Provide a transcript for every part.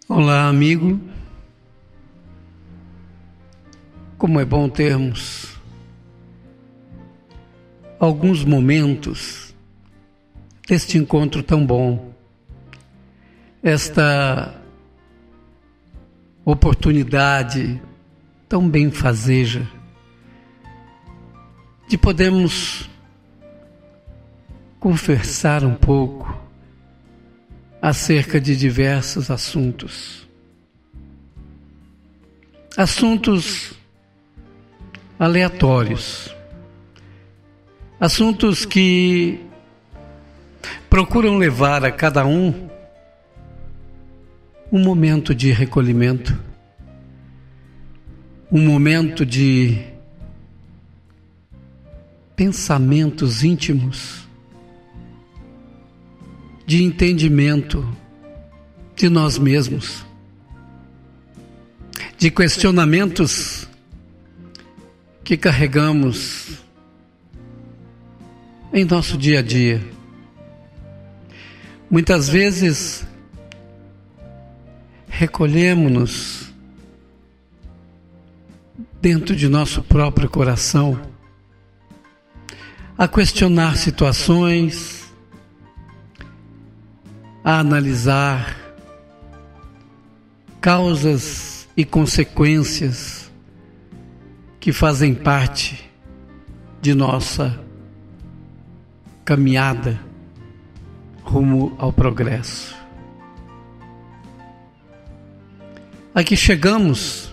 Olá, amigo. Como é bom termos alguns momentos deste encontro tão bom, esta oportunidade tão benfazeja de podermos conversar um pouco acerca de diversos assuntos aleatórios, assuntos que procuram levar a cada um momento de recolhimento, um momento de pensamentos íntimos, de entendimento de nós mesmos, de questionamentos que carregamos em nosso dia a dia. Muitas vezes recolhemos-nos dentro de nosso próprio coração a questionar situações, a analisar causas e consequências que fazem parte de nossa caminhada rumo ao progresso. Aqui chegamos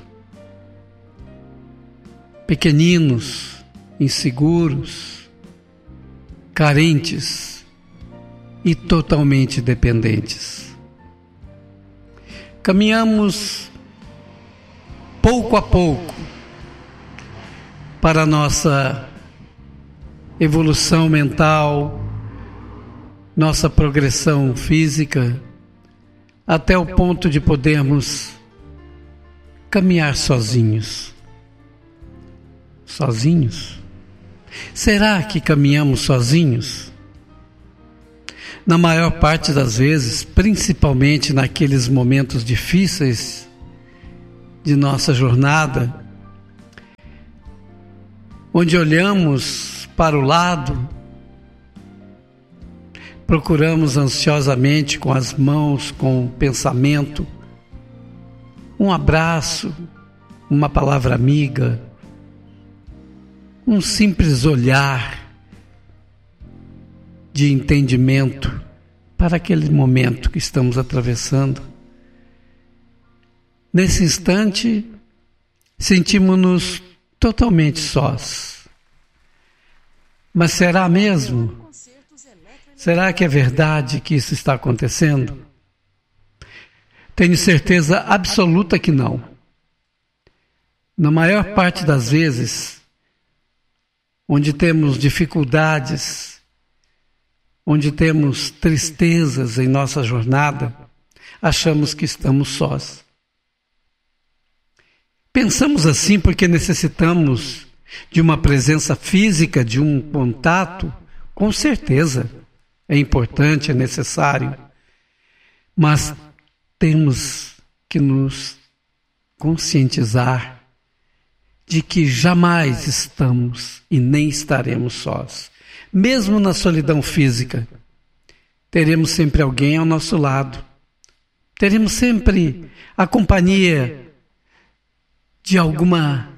pequeninos, inseguros, carentes e totalmente dependentes. Caminhamos pouco a pouco para a nossa evolução mental, nossa progressão física, até o ponto de podermos caminhar sozinhos. Sozinhos? Será que caminhamos sozinhos? Na maior parte das vezes, principalmente naqueles momentos difíceis de nossa jornada, onde olhamos para o lado, procuramos ansiosamente com as mãos, com o pensamento, um abraço, uma palavra amiga, um simples olhar de entendimento para aquele momento que estamos atravessando. Nesse instante, sentimos-nos totalmente sós. Mas será mesmo? Será que é verdade que isso está acontecendo? Tenho certeza absoluta que não. Na maior parte das vezes, onde temos dificuldades, onde temos tristezas em nossa jornada, achamos que estamos sós. Pensamos assim porque necessitamos de uma presença física, de um contato, com certeza é importante, é necessário, mas temos que nos conscientizar de que jamais estamos e nem estaremos sós. Mesmo na solidão física, teremos sempre alguém ao nosso lado. Teremos sempre a companhia de alguma,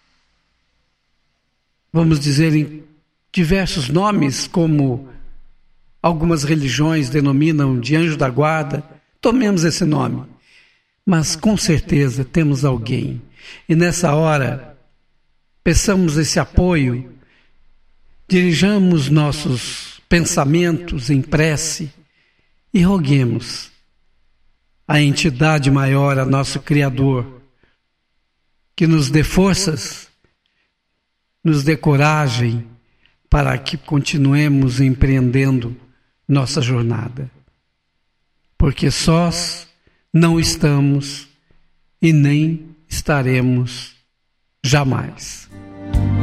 vamos dizer, em diversos nomes, como algumas religiões denominam de anjo da guarda. Tomemos esse nome. Mas com certeza temos alguém. E nessa hora, peçamos esse apoio, dirijamos nossos pensamentos em prece e roguemos a entidade maior, a nosso Criador, que nos dê forças, nos dê coragem para que continuemos empreendendo nossa jornada. Porque sós não estamos e nem estaremos jamais.